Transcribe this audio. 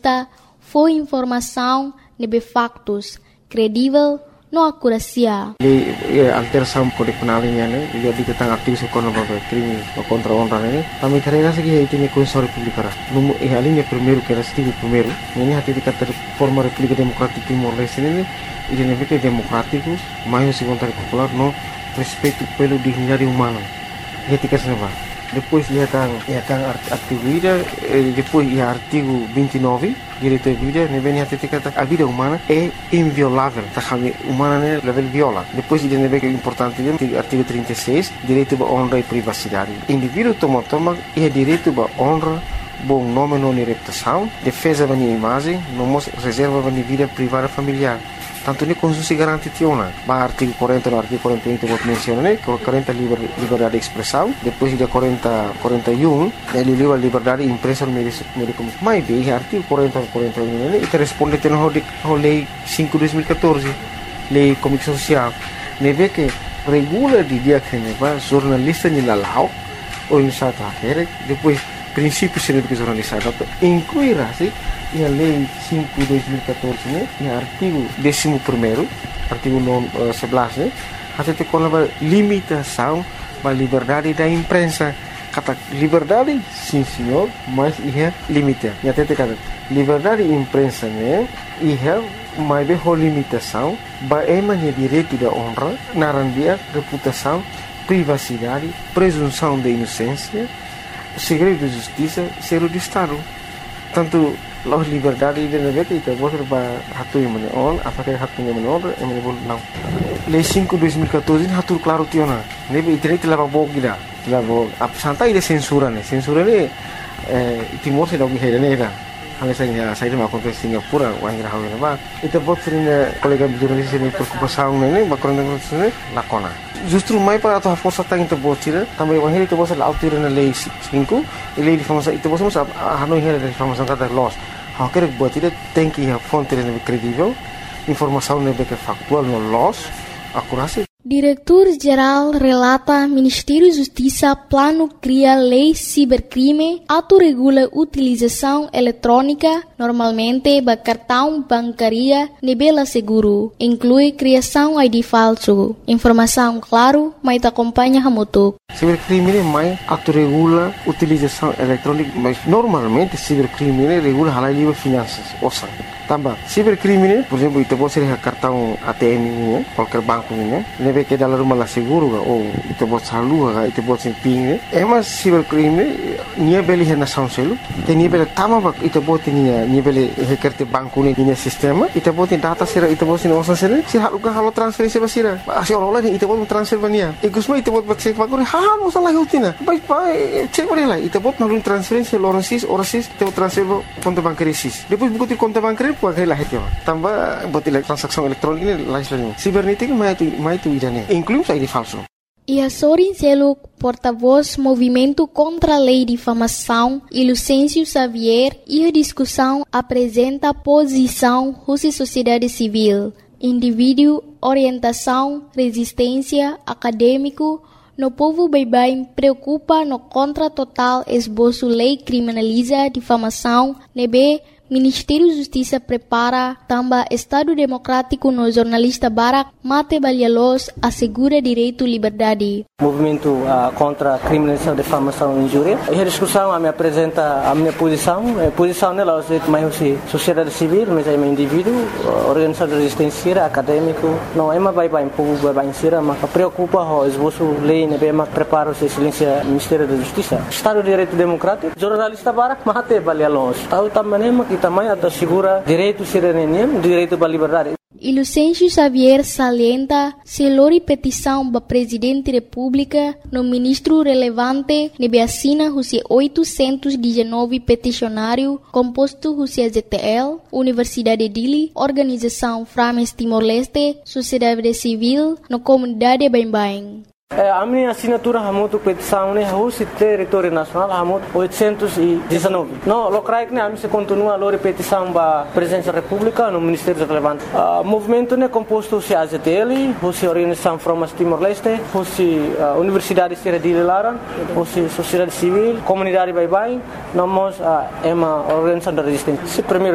vista foi informação nebe factos credível no acuracia. Alteração Código Penal ini dia diketang aktif sekolah bagai crime contra honra ini. Kami terima kasih itu ni Constituição Republicana. Número a linha primeiro que era artigo primeiro. Ini hati dikata forma República Democrática Timor-Leste ini identik que democrático, mais vontade popular no respeito pelo dignidade humana. Etika senapa. Depois ia kan artigo ida, depois ia artigo 29 direito à vida, ne vem hati dikata a vida humana é inviolável. Tá kami humana ne level viola. Depois ida ne que importante dia artigo 36 direito à honra e privacidade. Indivíduo toma é direito à honra, bom nome não reputação, defesa da imagem, não reserva da vida privada familiar. Tanto ni Constituição garante tiona. Ba artigo 40 no artigo 41 que vou mencionar, que 40 liberdade de expressão, depois de 41 ele livre liberdade de imprensa no meio comunicação. Mas bem, artigo 40 e 41 ele responde à lei 5/2014, lei comunicação social. Neve que regula de dia que neva jornalista ni lalau ou em sata akhir, depois princípios de jornalista incluir assim e a lei 5/2014 e artigo 11º, artigo 11, até tem uma limitação da liberdade da imprensa. Kata liberdade, sim senhor, mas é limite. E até tem liberdade da imprensa, né? E é mais bem limitação, é direito da honra, narandia, reputação, privacidade, presunção de inocência, segredo de justiça, segredo de Estado. Tanto a liberdade de navegar itu boleh hatu yang mana on, apakah hatunya menor, yang mana boleh não. Lei 5/2014 hatu claro tiona. Nebe internet telah bawa kita, telah bawa. Santai de censura ne, censura ne Timor se dog hera ne. Hal saya dah makan ke Singapura, orang yang hawi nama. Itu buat sering kolega jurnalis ini preocupação ne, bakoran dengan sini lakona. Justru mai para atau força tang itu buat sih, tambah orang itu buat selalu tiru na lei 5, lei difamação itu buat semua hanoi hera difamação kata loss. Qualquer buat itu tem que a fonte lebih credível, informação lebih factual no loss, akurasi. Diretor-Geral relata Ministério da Justiça plano cria lei cibercrime, autorregula utilização eletrônica, normalmente ba cartão bancária nebela seguro, inclui criação ID falso. Informação claro, mas acompanha hamutuk. Cibercrime mais autorregula utilização eletrônica, mas normalmente cibercrime regula halal livre finanças, osa. Tambah, cibercrime, por exemplo, itu pode ser cartão ATM ini, qualquer banco ini, nebe que dalam rumah lah seguro ou itu pode salur, itu pode ser ping. Emas cibercrime, nia beli hena sanselu, te nia beli tama bak itu pode nia beli hekerte banco ini nia sistema, itu pode data sira itu pode nia osan sira, si halukan halo transferensi basira, asi orang lain itu pode transfer bania, ikusma itu pode cek banco, halo salah hutina, baik cek boleh lah, itu pode nalun transferensi orang sis, itu transfer konto bankari sis, depois buku ti konto bankari puai lah itu, tambah buat transaksi elektronik ini lain. Cibernética mais tu idane, inclui ID falso. E Sorin Seluk, porta-voz Movimento contra a Lei de Difamação, e Lucêncio Xavier, e a discussão apresenta posição Rússia Sociedade Civil, indivíduo, orientação, resistência, acadêmico, no povo baibai preocupa no contra total esboço lei criminaliza difamação, nebe Ministério da Justiça prepara também Estado Democrático no jornalista Barak Mate Balialos assegura direito à liberdade. Movimento contra a criminalização, difamação e injúria. E a discussão me apresenta a minha posição. A posição dela é mais sociedade civil, mas é um indivíduo, organização de resistência, acadêmico. Não é mais bem povo bem sira, mas preocupa o esboço lei, né? Mas prepara o silêncio Ministério da Justiça. Estado de Direito Democrático, jornalista Barak Mate Balialos. Tahu também também assegura direito cidadania, direito à liberdade. E Lucêncio Xavier salienta se lori petição para Presidente da República no ministro relevante nebe assina os 819 peticionário composto os ZTL, Universidade Dili, Organização Frames Timor-Leste, Sociedade Civil, no Comunidade Bain-Bain. A minha assinatura hamutu petição ne hoje território nacional hamutu 819. No, locais ne a se continua a lori petição ba presença da República no Ministério relevante. Movimento ne composto se AZTL, se Organização Frames Timor-Leste, se Universidade Sierra de Laran, se Sociedade Civil, Comunidade Bain-Bain, nós é uma organização de resistência.